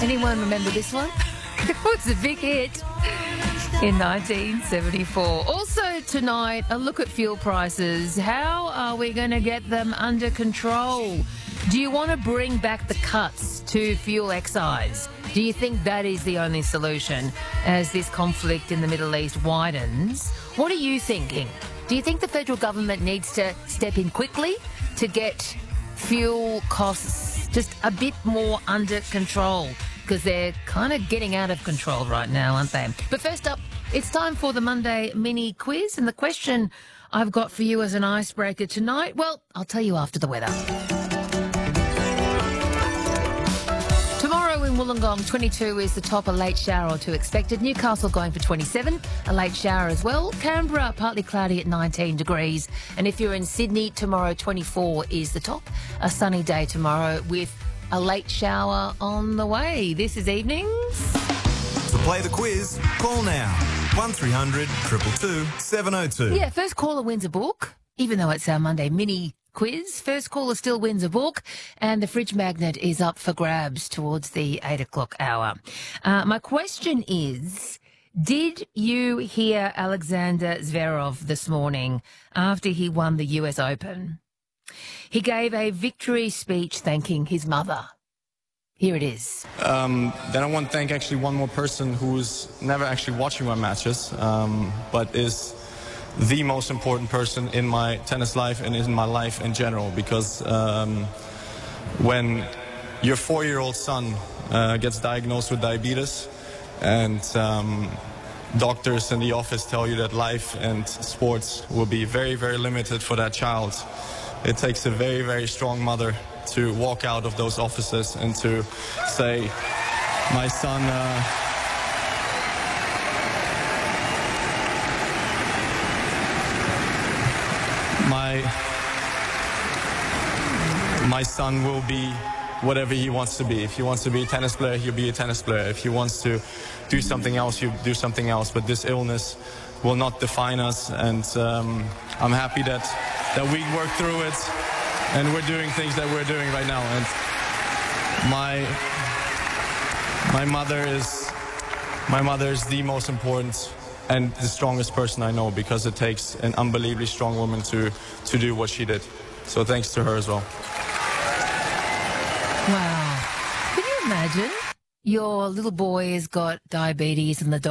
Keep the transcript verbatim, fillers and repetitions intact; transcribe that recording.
Anyone remember this one? It was a big hit in nineteen seventy-four. Also tonight, a look at fuel prices. How are we going to get them under control? Do you want to bring back the cuts to fuel excise? Do you think that is the only solution as this conflict in the Middle East widens? What are you thinking? Do you think the federal government needs to step in quickly to get fuel costs just a bit more under control? Because they're kind of getting out of control right now, aren't they? But first up, it's time for the Monday mini quiz. And the question I've got for you as an icebreaker tonight, well, I'll tell you after the weather. Tomorrow in Wollongong, twenty-two is the top, a late shower or two expected. Newcastle going for twenty-seven, a late shower as well. Canberra, partly cloudy at nineteen degrees. And if you're in Sydney, tomorrow, twenty-four is the top, a sunny day tomorrow with a late shower on the way. This is Evenings. To play the quiz, call now. one three hundred two two two seven oh two. Yeah, first caller wins a book, even though it's our Monday mini quiz. First caller still wins a book, and the fridge magnet is up for grabs towards the eight o'clock hour. Uh, my question is, did you hear Alexander Zverev this morning after he won the U S Open? He gave a victory speech thanking his mother. Here it is. Um, then I want to thank actually one more person who's never actually watching my matches, um, but is the most important person in my tennis life and in my life in general. Because um, when your four-year-old son uh, gets diagnosed with diabetes, and um, doctors in the office tell you that life and sports will be very, very limited for that child, it takes a very, very strong mother to walk out of those offices and to say, my son, uh, my, my son will be whatever he wants to be. If he wants to be a tennis player, he'll be a tennis player. If he wants to do something else, he'll do something else. But this illness will not define us, and um, I'm happy that that we work through it, and we're doing things that we're doing right now. And my my mother is my mother is the most important and the strongest person I know, because it takes an unbelievably strong woman to to do what she did. So thanks to her as well. Wow. Can you imagine? Your little boy has got diabetes and the